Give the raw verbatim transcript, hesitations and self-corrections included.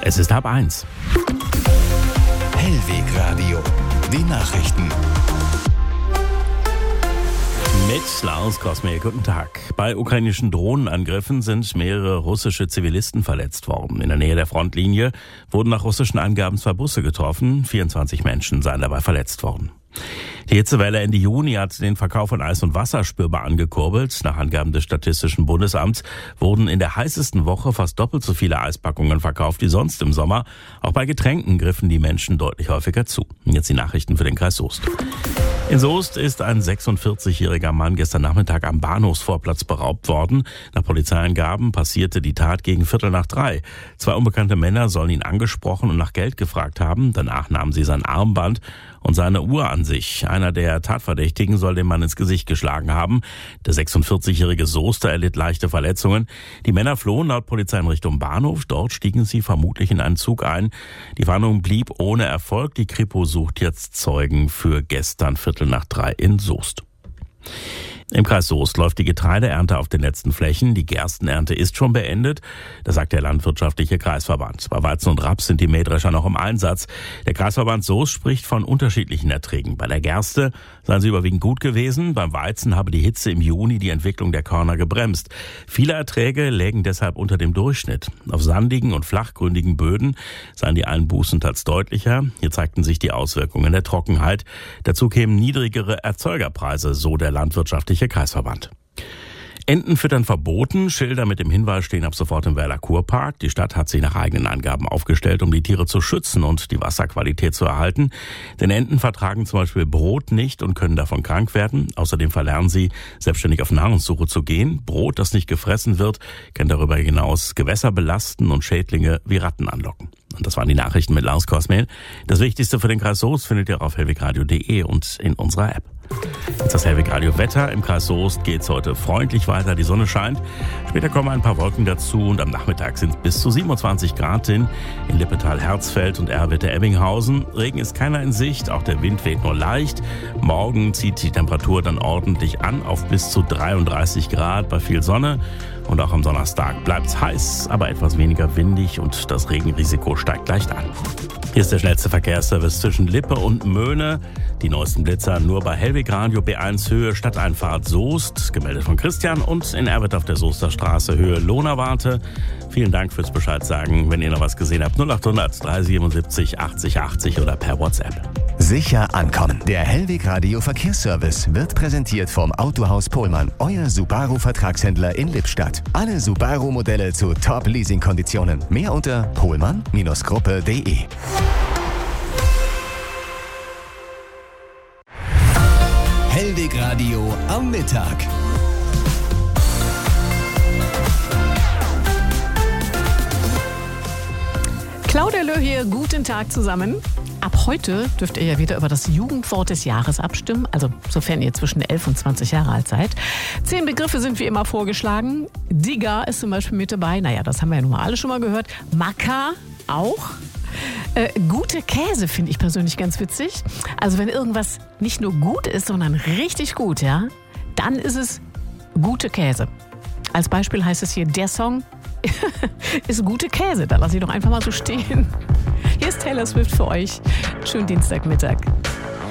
Es ist halb eins. Hellwegradio, die Nachrichten. Mit Lars Kosmel, guten Tag. Bei ukrainischen Drohnenangriffen sind mehrere russische Zivilisten verletzt worden. In der Nähe der Frontlinie wurden nach russischen Angaben zwei Busse getroffen. vierundzwanzig Menschen seien dabei verletzt worden. Die Hitzewelle Ende Juni hat den Verkauf von Eis und Wasser spürbar angekurbelt. Nach Angaben des Statistischen Bundesamts wurden in der heißesten Woche fast doppelt so viele Eispackungen verkauft wie sonst im Sommer. Auch bei Getränken griffen die Menschen deutlich häufiger zu. Jetzt die Nachrichten für den Kreis Soest. In Soest ist ein sechsundvierzigjähriger Mann gestern Nachmittag am Bahnhofsvorplatz beraubt worden. Nach Polizeiangaben passierte die Tat gegen Viertel nach drei. Zwei unbekannte Männer sollen ihn angesprochen und nach Geld gefragt haben. Danach nahmen sie sein Armband und seine Uhr an sich. Einer der Tatverdächtigen soll den Mann ins Gesicht geschlagen haben. Der sechsundvierzigjährige Soester erlitt leichte Verletzungen. Die Männer flohen laut Polizei in Richtung Bahnhof. Dort stiegen sie vermutlich in einen Zug ein. Die Fahndung blieb ohne Erfolg. Die Kripo sucht jetzt Zeugen für gestern Viertel nach drei in Soest. Im Kreis Soest läuft die Getreideernte auf den letzten Flächen. Die Gerstenernte ist schon beendet. Das sagt der landwirtschaftliche Kreisverband. Bei Weizen und Raps sind die Mähdrescher noch im Einsatz. Der Kreisverband Soest spricht von unterschiedlichen Erträgen. Bei der Gerste seien sie überwiegend gut gewesen. Beim Weizen habe die Hitze im Juni die Entwicklung der Körner gebremst. Viele Erträge lägen deshalb unter dem Durchschnitt. Auf sandigen und flachgründigen Böden seien die Einbußen teils deutlicher. Hier zeigten sich die Auswirkungen der Trockenheit. Dazu kämen niedrigere Erzeugerpreise, so der landwirtschaftliche Kreisverband. Enten füttern verboten. Schilder mit dem Hinweis stehen ab sofort im Werler Kurpark. Die Stadt hat sich nach eigenen Angaben aufgestellt, um die Tiere zu schützen und die Wasserqualität zu erhalten. Denn Enten vertragen zum Beispiel Brot nicht und können davon krank werden. Außerdem verlernen sie, selbstständig auf Nahrungssuche zu gehen. Brot, das nicht gefressen wird, kann darüber hinaus Gewässer belasten und Schädlinge wie Ratten anlocken. Und das waren die Nachrichten mit Lars Kosmel. Das Wichtigste für den Kreis Soest findet ihr auf hellwegradio punkt de und in unserer App. Jetzt das Hellwegradio Wetter. Im Kreis Soest geht's heute freundlich weiter. Die Sonne scheint. Später kommen ein paar Wolken dazu und am Nachmittag sind es bis zu siebenundzwanzig Grad hin. In Lippetal, Herzfeld und Erwitte-Ebbinghausen. Regen ist keiner in Sicht. Auch der Wind weht nur leicht. Morgen zieht die Temperatur dann ordentlich an auf bis zu dreiunddreißig Grad bei viel Sonne. Und auch am Donnerstag bleibt's heiß, aber etwas weniger windig und das Regenrisiko steigt leicht an. Hier ist der schnellste Verkehrsservice zwischen Lippe und Möhne. Die neuesten Blitzer nur bei Hellwegradio B eins Höhe Stadteinfahrt Soest, gemeldet von Christian, und in Erwitt auf der Soester Straße Höhe Lohnerwarte. Vielen Dank fürs Bescheid sagen. Wenn ihr noch was gesehen habt, null achthundert dreihundertsiebenundsiebzig achtzig achtzig oder per WhatsApp. Sicher ankommen. Der Hellwegradio Verkehrsservice wird präsentiert vom Autohaus Pohlmann, euer Subaru-Vertragshändler in Lippstadt. Alle Subaru-Modelle zu Top-Leasing-Konditionen. Mehr unter pohlmann Gruppe punkt de. Hellwegradio am Mittag. Claudia Löh hier, guten Tag zusammen. Ab heute dürft ihr ja wieder über das Jugendwort des Jahres abstimmen, also sofern ihr zwischen elf und zwanzig Jahre alt seid. Zehn Begriffe sind wie immer vorgeschlagen. Digga ist zum Beispiel mit dabei, naja, das haben wir ja nun mal alle schon mal gehört. Macker auch. Äh, gute Käse finde ich persönlich ganz witzig. Also wenn irgendwas nicht nur gut ist, sondern richtig gut, ja, dann ist es gute Käse. Als Beispiel heißt es hier, der Song ist gute Käse. Da lasse ich doch einfach mal so stehen. Hier ist Taylor Swift für euch. Schönen Dienstagmittag.